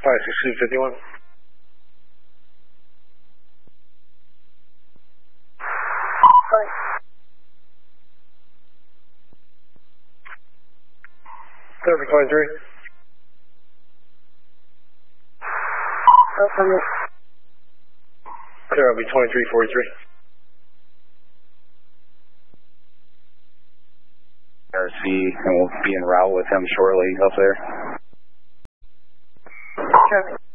56251. Traffic 23. Clear, I'll be 2343. RC, and we'll be en route with him shortly up there. Traffic.